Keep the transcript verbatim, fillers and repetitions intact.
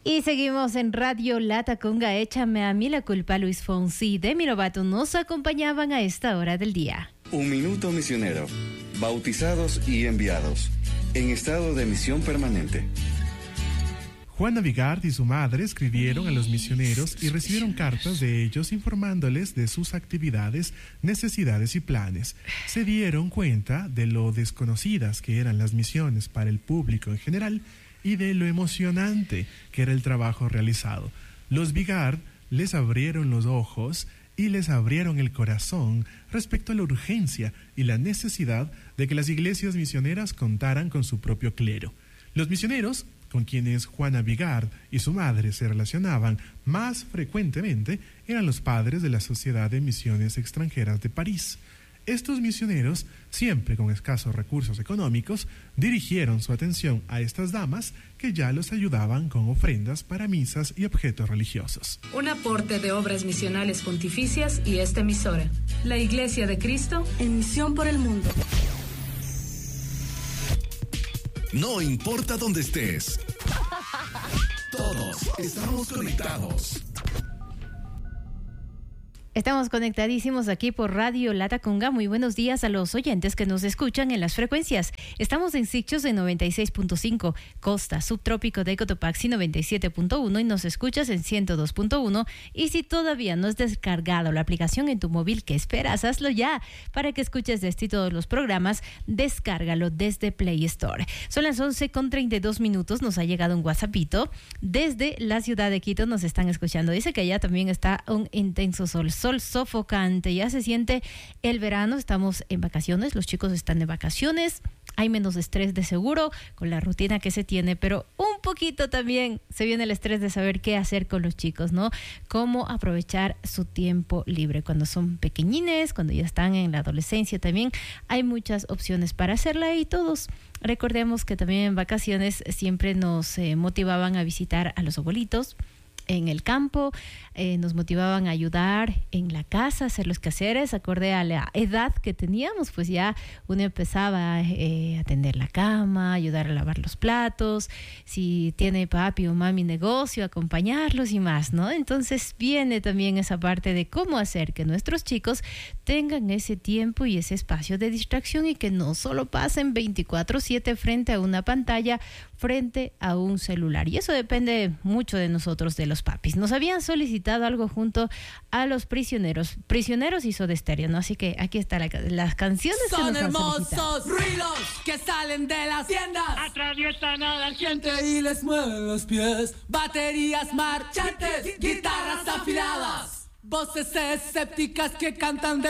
Y seguimos en Radio Latacunga. Échame a mí la culpa. Luis Fonsi de Mirovato nos acompañaban a esta hora del día. Un minuto misionero. Bautizados y enviados. En estado de misión permanente. Juana Vigard y su madre escribieron a los misioneros y recibieron cartas de ellos informándoles de sus actividades, necesidades y planes. Se dieron cuenta de lo desconocidas que eran las misiones para el público en general y de lo emocionante que era el trabajo realizado. Los Vigard les abrieron los ojos y les abrieron el corazón respecto a la urgencia y la necesidad de que las iglesias misioneras contaran con su propio clero. Los misioneros, con quienes Juana Vigard y su madre se relacionaban más frecuentemente, eran los padres de la Sociedad de Misiones Extranjeras de París. Estos misioneros, siempre con escasos recursos económicos, dirigieron su atención a estas damas que ya los ayudaban con ofrendas para misas y objetos religiosos. Un aporte de obras misionales pontificias y esta emisora. La Iglesia de Cristo en misión por el mundo. No importa dónde estés. Todos estamos conectados. Estamos conectadísimos aquí por Radio Latacunga. Muy buenos días a los oyentes que nos escuchan en las frecuencias. Estamos en Sichos de noventa y seis punto cinco, Costa Subtrópico de Cotopaxi noventa y siete punto uno y nos escuchas en ciento dos punto uno. Y si todavía no has descargado la aplicación en tu móvil, ¿qué esperas? Hazlo ya para que escuches de este y todos los programas. Descárgalo desde Play Store. Son las once con treinta y dos minutos. Nos ha llegado un WhatsAppito. Desde la ciudad de Quito nos están escuchando. Dice que allá también está un intenso sol. Sol sofocante, ya se siente el verano, estamos en vacaciones, los chicos están de vacaciones, hay menos estrés de seguro con la rutina que se tiene, pero un poquito también se viene el estrés de saber qué hacer con los chicos, ¿no? Cómo aprovechar su tiempo libre cuando son pequeñines, cuando ya están en la adolescencia también, hay muchas opciones para hacerla y todos recordemos que también en vacaciones siempre nos eh, motivaban a visitar a los abuelitos en el campo, eh, nos motivaban a ayudar en la casa, hacer los quehaceres, acorde a la edad que teníamos, pues ya uno empezaba eh, a tender la cama, ayudar a lavar los platos, si tiene papi o mami negocio, acompañarlos y más, ¿no? Entonces viene también esa parte de cómo hacer que nuestros chicos tengan ese tiempo y ese espacio de distracción y que no solo pasen veinticuatro siete frente a una pantalla, frente a un celular. Y eso depende mucho de nosotros, de los papis. Nos habían solicitado algo junto a los prisioneros. Prisioneros y Soda Stereo, ¿no? Así que aquí están la, las canciones que nos han solicitado. Son hermosos ruidos que salen de las tiendas, atraviesan a la gente y les mueven los pies. Baterías marchantes, guitarras afiladas, voces escépticas que cantan de